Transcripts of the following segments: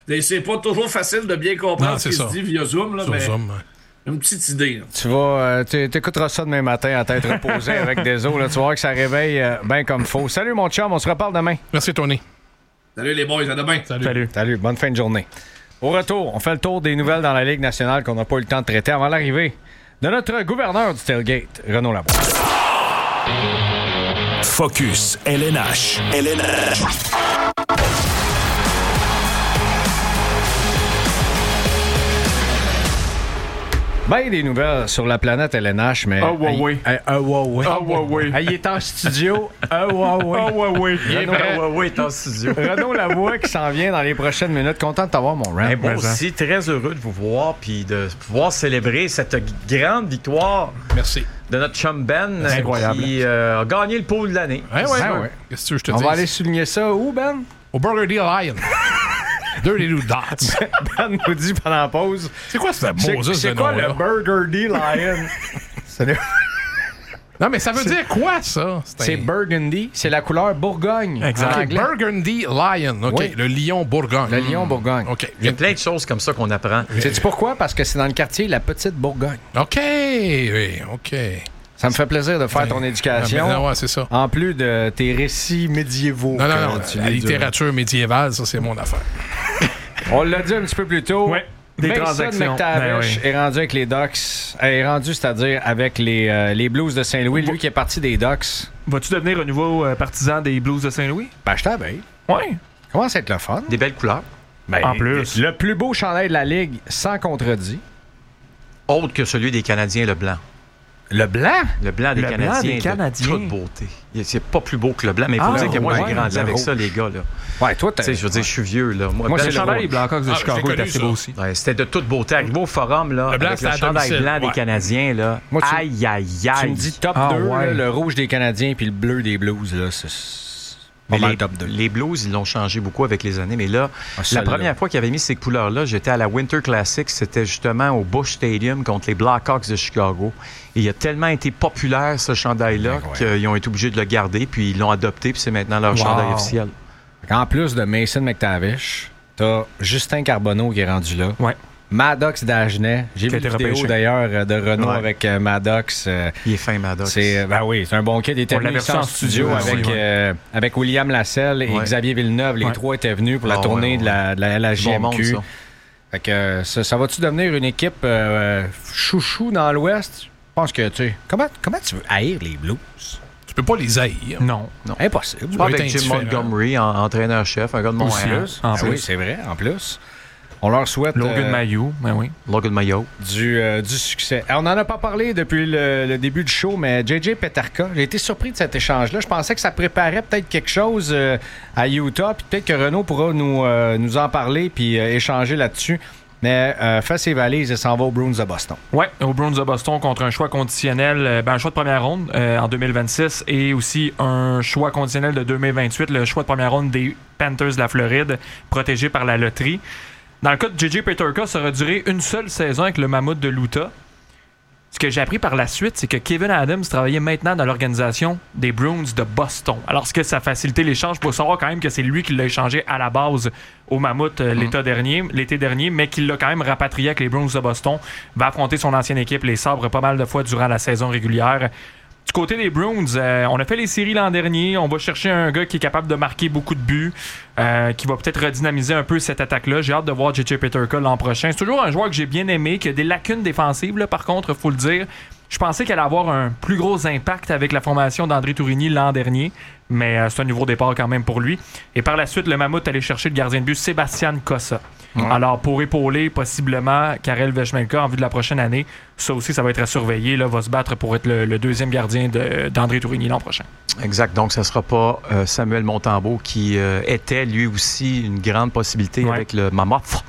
Et c'est pas toujours facile de bien comprendre ce qui se dit via Zoom, là, Sur mais Zoom, ouais. Une petite idée. Là. Tu vas, t'écouteras ça demain matin à tête reposée avec des os. Là, tu vas voir que ça réveille bien comme faut. Salut mon chum, on se reparle demain. Merci Tony. Salut les boys, à demain. Salut, bonne fin de journée. Au retour, on fait le tour des nouvelles dans la Ligue nationale qu'on n'a pas eu le temps de traiter avant l'arrivée de notre gouverneur du tailgate, Renaud Lavoie. Focus LNH. Ben des nouvelles sur la planète LNH, mais... Huawei. Huawei. Il est en studio. Huawei. Huawei est en studio. Renaud Lavoie qui s'en vient dans les prochaines minutes. Content de t'avoir, mon rap. Moi aussi, très heureux de vous voir puis de pouvoir célébrer cette grande victoire. Merci. De notre chum Ben incroyable. Qui a gagné le pool de l'année. Ouais. Qu'est-ce que tu veux que je te On dise? va aller souligner ça où, Ben? Au Burgundy Lion. Dirty Little Dots. Ben nous dit pendant la pause. C'est quoi ce Moses C'est quoi le Burgundy Lion? Non, mais ça veut dire quoi, ça? C'est Burgundy. C'est la couleur Bourgogne. Exact. Burgundy Lion. OK. Oui. Le lion Bourgogne. Le lion Bourgogne. OK. Il y a plein de choses comme ça qu'on apprend. Sais-tu pourquoi? Parce que c'est dans le quartier La Petite Bourgogne. OK. Oui, OK. Ça me fait plaisir de faire ton éducation. Ouais, c'est ça. En plus de tes récits médiévaux. Non. La littérature médiévale, ça, c'est mon affaire. On l'a dit un petit peu plus tôt. Ouais. Des Mason transactions. McTavish est rendu avec les Ducks. Est rendu, c'est-à-dire avec les Blues de Saint-Louis. Lui qui est parti des Ducks. Vas-tu devenir un nouveau partisan des Blues de Saint-Louis? Ben, je t'abeille. Ouais. Commence à être le fun. Des belles couleurs. Ben, En plus. Le plus beau chandail de la Ligue, sans contredit. Autre que celui des Canadiens, le blanc. Le blanc? Le blanc des Le blanc Canadiens. des Canadiens. De toute beauté. C'est pas plus beau que le blanc, mais il faut dire que moi, j'ai grandi avec ça, les gars. Là. Ouais, toi, Tu sais, je veux dire, je suis vieux. Là. Moi, blanc, c'est Le chandail des Blackhawks de Ah, Chicago j'ai est connu assez ça. beau aussi. Ouais, c'était de toute beauté. Arrivé au forum, là, Le blanc, avec c'était le à chandail domicile. blanc des Ouais. Canadiens, là. Moi, tu- Aïe, aïe, Tu aïe. me dis top 2, Ah, ouais. là, le rouge des Canadiens puis le bleu des Blues, là, c'est pas Mais mal les, top 2. les Blues, ils l'ont changé beaucoup avec les années. Mais là, Ah, la celle-là. première fois qu'ils avaient mis ces couleurs-là, j'étais à la Winter Classic. C'était justement au Busch Stadium contre les Blackhawks de Chicago. Et il a tellement été populaire, ce chandail-là, Incroyable. qu'ils ont été obligés de le garder. Puis ils l'ont adopté. Puis c'est maintenant leur chandail officiel. En plus de Mason McTavish, t'as Justin Carbonneau qui est rendu là. Ouais. Maddox d'Agenais. J'ai Qui a vu une été vidéo repêché. d'ailleurs de Renault Ouais. avec Maddox. Il est fin, Maddox. Ben oui, c'est un bon kid. Il était On venu l'avait ici reçu en en studio studio avec, aussi, avec William Lasselle et Ouais. Xavier Villeneuve. Les Ouais. trois étaient venus pour la Ah, tournée ouais. de la Bon monde, LHJMQ. ça. Fait que ça va-tu devenir une équipe chouchou dans l'Ouest? Je pense que, tu sais, comment tu veux haïr les Blues? Tu peux pas les haïr. Non. Impossible. Pas être avec Jim indifférent. Montgomery, entraîneur-chef, un gars de En Montréal. plus. En Ah oui, plus. c'est vrai, en plus. On leur souhaite Logan Mayou, ben oui. Logan Mayo. du succès. Alors, on n'en a pas parlé depuis le début du show, mais JJ Peterka, j'ai été surpris de cet échange-là. Je pensais que ça préparait peut-être quelque chose à Utah, puis peut-être que Renaud pourra nous en parler puis échanger là-dessus. Mais fait ses valises et s'en va aux Bruins de Boston. Ouais, aux Bruins de Boston contre un choix conditionnel, un choix de première ronde en 2026 et aussi un choix conditionnel de 2028, le choix de première ronde des Panthers de la Floride, protégé par la loterie. Dans le cas de JJ Peterka, ça aurait duré une seule saison avec le Mammouth de l'Utah. Ce que j'ai appris par la suite, c'est que Kevin Adams travaillait maintenant dans l'organisation des Bruins de Boston. Alors, ce que ça a facilité l'échange, pour savoir quand même que c'est lui qui l'a échangé à la base au Mammouth l'été dernier, mais qu'il l'a quand même rapatrié avec les Bruins de Boston, va affronter son ancienne équipe, les Sabres, pas mal de fois durant la saison régulière. Du côté des Bruins, on a fait les séries l'an dernier. On va chercher un gars qui est capable de marquer beaucoup de buts, qui va peut-être redynamiser un peu cette attaque-là. J'ai hâte de voir JJ Peterka l'an prochain. C'est toujours un joueur que j'ai bien aimé, qui a des lacunes défensives, là, par contre, il faut le dire. Je pensais qu'elle allait avoir un plus gros impact avec la formation d'André Tourigny l'an dernier, mais c'est un nouveau départ quand même pour lui. Et par la suite, le Mammouth allait chercher le gardien de but Sébastien Cossa. Alors, pour épauler possiblement Karel Vejmelka en vue de la prochaine année, ça aussi, ça va être à surveiller. Là, va se battre pour être le deuxième gardien d'André Tourigny l'an prochain. Exact. Donc, ce ne sera pas Samuel Montembeault qui était lui aussi une grande possibilité avec le Mammoth.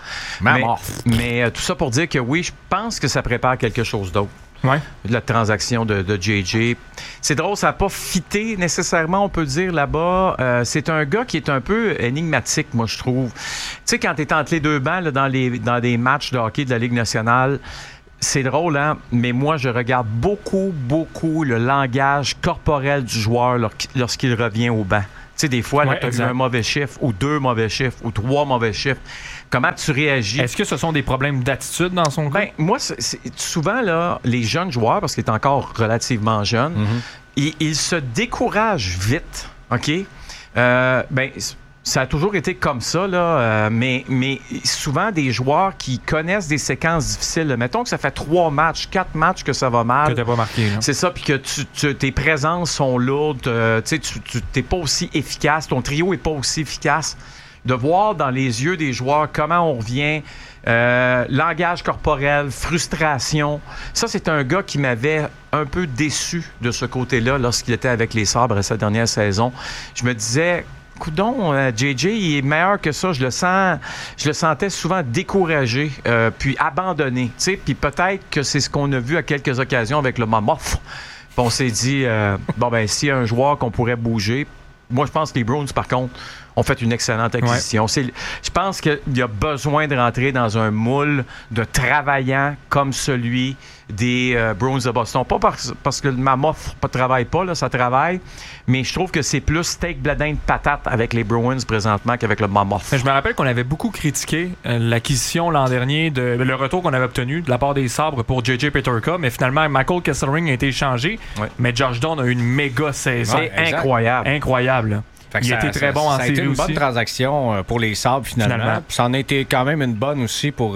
Mais tout ça pour dire que oui, je pense que ça prépare quelque chose d'autre. Ouais. La transaction de JJ. C'est drôle, ça n'a pas fité nécessairement, on peut dire, là-bas. C'est un gars qui est un peu énigmatique, moi, je trouve. Tu sais, quand tu es entre les deux bancs là, dans des matchs de hockey de la Ligue nationale, c'est drôle, hein? Mais moi, je regarde beaucoup le langage corporel du joueur lorsqu'il revient au banc. sais, des fois, tu as eu un mauvais chiffre ou 2 mauvais chiffres ou 3 mauvais chiffres. Comment tu réagis? Est-ce que ce sont des problèmes d'attitude dans son cas? Ben, moi, souvent, là, les jeunes joueurs, parce qu'il est encore relativement jeune, ils se découragent vite, OK? Ça a toujours été comme ça, là, mais souvent des joueurs qui connaissent des séquences difficiles. Là. Mettons que ça fait 3 matchs, 4 matchs que ça va mal. Que t'as pas marqué. Là. C'est ça, puis que tes présences sont lourdes, tu t'es pas aussi efficace, ton trio est pas aussi efficace. De voir dans les yeux des joueurs comment on revient, langage corporel, frustration. Ça, c'est un gars qui m'avait un peu déçu de ce côté-là lorsqu'il était avec les Sabres à sa dernière saison. Je me disais... Coudon, JJ, il est meilleur que ça. Je le sentais souvent découragé, puis abandonné. Puis peut-être que c'est ce qu'on a vu à quelques occasions avec le Mammoth. Puis on s'est dit, s'il y a un joueur qu'on pourrait bouger, moi, je pense que les Bruins, par contre, ont fait une excellente acquisition. Ouais. Je pense qu'il y a besoin de rentrer dans un moule de travaillant comme celui des Bruins de Boston. Pas parce que le Mammoth ne travaille pas, là, ça travaille, mais je trouve que c'est plus steak, bledin de patate avec les Bruins présentement qu'avec le Mammoth. Je me rappelle qu'on avait beaucoup critiqué l'acquisition l'an dernier, le retour qu'on avait obtenu de la part des Sabres pour J.J. Peterka, mais finalement, Michael Kesselring a été échangé, mais Josh Doan a eu une méga saison. C'est incroyable. Incroyable. Il a été très bon en série aussi. Ça a été une bonne transaction pour les Sabres, finalement. Puis ça en a été quand même une bonne aussi pour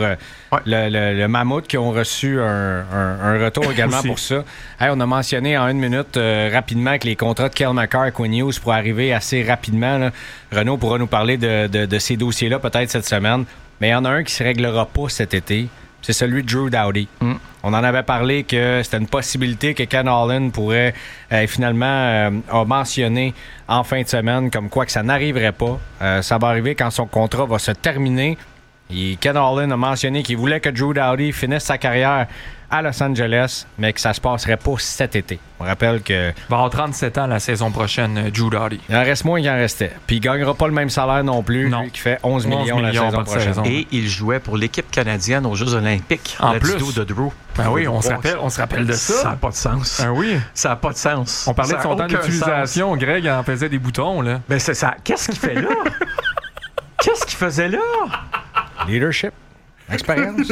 le Mammouth qui ont reçu un retour également pour ça. Hey, on a mentionné en 1 minute rapidement que les contrats de Cale Makar et Quinn Hughes pourraient arriver assez rapidement. Là. Renaud pourra nous parler de ces dossiers-là peut-être cette semaine. Mais il y en a un qui ne se réglera pas cet été. C'est celui de Drew Doughty. On en avait parlé que c'était une possibilité que Ken Holland pourrait finalement a mentionné en fin de semaine comme quoi que ça n'arriverait pas. Ça va arriver quand son contrat va se terminer. Et Ken Holland a mentionné qu'il voulait que Drew Doughty finisse sa carrière à Los Angeles, mais que ça se passerait pas cet été. On rappelle que... Il va avoir 37 ans la saison prochaine, Drew Doughty. Il en reste moins qu'il en restait. Puis il gagnera pas le même salaire non plus, lui qui fait 11 millions la saison prochaine. Et il jouait pour l'équipe canadienne aux Jeux olympiques. En plus de Drew. Ben oui, on se rappelle de ça. Ça n'a pas de sens. Ben oui. Ça n'a pas de sens. On parlait de son temps d'utilisation. Sens. Greg en faisait des boutons, là. Ben c'est ça. Qu'est-ce qu'il fait là? Qu'est-ce qu'il faisait là? Leadership. L'expérience.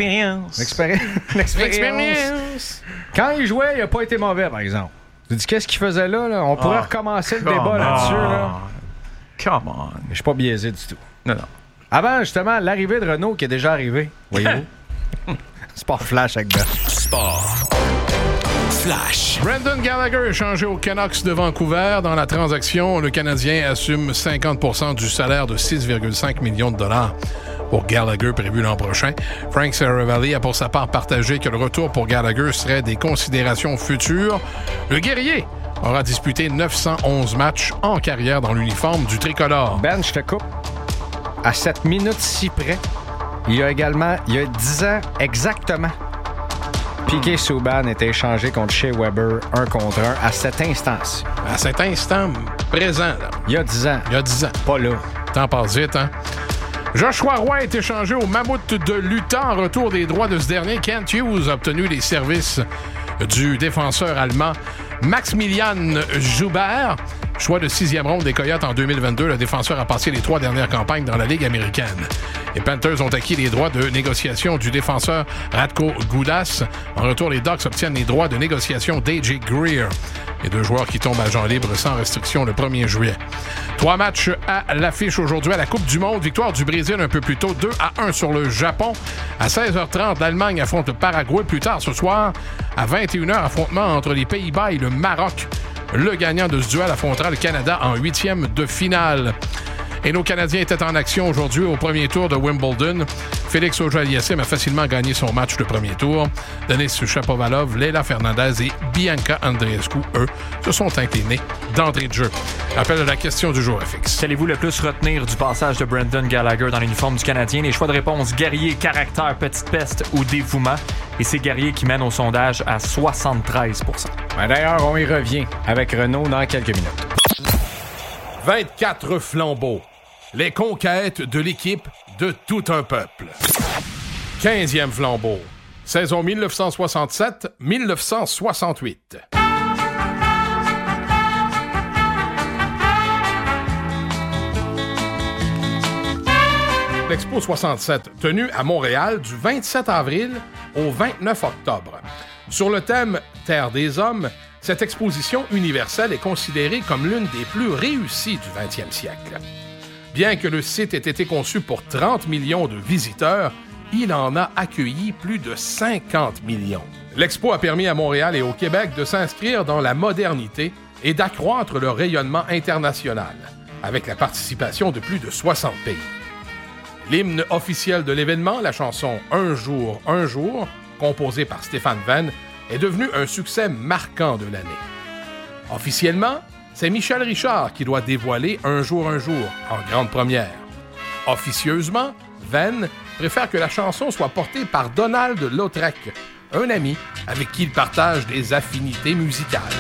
L'expérience. Quand il jouait, il n'a pas été mauvais, par exemple. Tu dis, qu'est-ce qu'il faisait là? On pourrait recommencer le débat là-dessus. Là. Come on. Mais je suis pas biaisé du tout. Non. Avant, justement, l'arrivée de Renault qui est déjà arrivée. Voyez-vous? Sport Flash avec Beth. Sport Flash. Brendan Gallagher est échangé aux Canucks de Vancouver. Dans la transaction, le Canadien assume 50% du salaire de 6,5 millions de dollars. Pour Gallagher prévu l'an prochain. Frank Saravalli a pour sa part partagé que le retour pour Gallagher serait des considérations futures. Le guerrier aura disputé 911 matchs en carrière dans l'uniforme du tricolore. Ben, je te coupe. À cette minute-ci près, il y a 10 ans exactement, Piquet Subban était échangé contre Shea Weber 1 contre 1 à cet instant-ci. À cet instant présent, là. Il y a 10 ans. Il y a 10 ans. Pas là. Le temps passe vite, hein? Joshua Roy est échangé au Mammouth de l'Utah en retour des droits de ce dernier. Kent Hughes a obtenu les services du défenseur allemand Maximilian Joubert. Choix de 6e ronde des Coyotes en 2022, le défenseur a passé les 3 dernières campagnes dans la Ligue américaine. Les Panthers ont acquis les droits de négociation du défenseur Radko Gudas. En retour, les Ducks obtiennent les droits de négociation d'A.J. Greer. Les 2 joueurs qui tombent agent libre sans restriction le 1er juillet. 3 matchs à l'affiche aujourd'hui à la Coupe du Monde. Victoire du Brésil un peu plus tôt, 2-1 sur le Japon. À 16h30, l'Allemagne affronte le Paraguay. Plus tard ce soir, à 21h, affrontement entre les Pays-Bas et le Maroc. Le gagnant de ce duel affrontera le Canada en 8e de finale. Et nos Canadiens étaient en action aujourd'hui au premier tour de Wimbledon. Félix Auger-Aliassime a facilement gagné son match de premier tour. Denis Shapovalov, Leila Fernandez et Bianca Andreescu, eux, se sont inclinés d'entrée de jeu. Rappel de la question du jour FX. Qu'allez-vous le plus retenir du passage de Brendan Gallagher dans l'uniforme du Canadien? Les choix de réponse: guerrier, caractère, petite peste ou dévouement. Et c'est Guerrier qui mène au sondage à 73%. D'ailleurs, on y revient avec Renaud dans quelques minutes. 24 flambeaux. Les conquêtes de l'équipe de tout un peuple. 15e flambeau. Saison 1967-1968. l'Expo 67, tenue à Montréal du 27 avril au 29 octobre. Sur le thème « Terre des hommes », cette exposition universelle est considérée comme l'une des plus réussies du 20e siècle. Bien que le site ait été conçu pour 30 millions de visiteurs, il en a accueilli plus de 50 millions. L'Expo a permis à Montréal et au Québec de s'inscrire dans la modernité et d'accroître leur rayonnement international, avec la participation de plus de 60 pays. L'hymne officiel de l'événement, la chanson « Un jour, composée par Stéphane Venn, est devenu un succès marquant de l'année. Officiellement, c'est Michel Richard qui doit dévoiler Un jour, en grande première. Officieusement, Venn préfère que la chanson soit portée par Donald Lautrec, un ami avec qui il partage des affinités musicales.